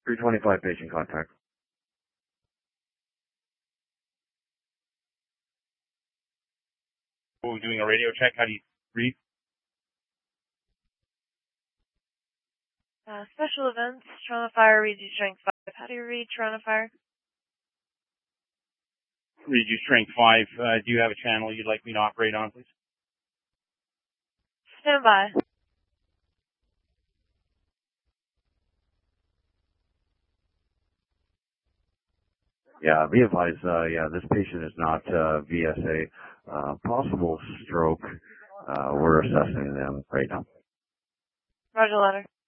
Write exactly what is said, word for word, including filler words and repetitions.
three twenty-five patient contact. We're doing a radio check. How do you read? Uh, special events, Toronto Fire, read you strength five. How do you read Toronto Fire? Read you strength five. Uh, do you have a channel you'd like me to operate on, please? Stand by. Yeah, be advised, uh, yeah, this patient is not uh, V S A. Uh, possible stroke. Uh, we're assessing them right now. Roger, letter.